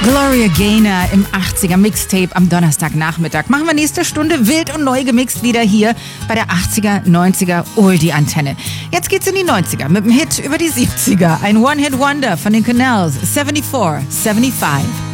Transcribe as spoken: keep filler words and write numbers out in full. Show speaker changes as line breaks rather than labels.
Gloria Gaynor im achtziger Mixtape am Donnerstagnachmittag. Machen wir nächste Stunde wild und neu gemixt wieder hier bei der achtziger, neunziger Oldie-Antenne. Jetzt geht's in die neunziger mit dem Hit über die siebziger. Ein One-Hit-Wonder von den Canals, vierundsiebzig, fünfundsiebzig.